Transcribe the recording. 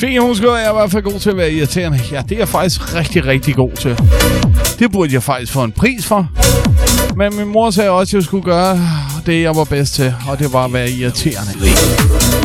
Fint, hun skriver, jeg er i hvert fald god til at være irriterende. Ja, det er jeg faktisk rigtig, rigtig god til. Det burde jeg faktisk få en pris for. Men min mor sagde også, at jeg skulle gøre det, jeg var bedst til. Og det var at være irriterende.